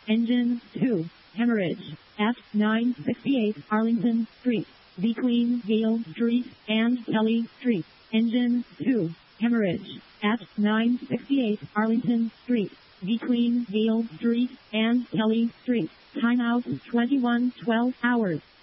Engine 2. Hemorrhage. At 968 Arlington Street. Between Gale Street and Kelly Street. Engine 2. Hemorrhage. At 968 Arlington Street. Between Gale Street and Kelly Street. Timeout 21:12 hours.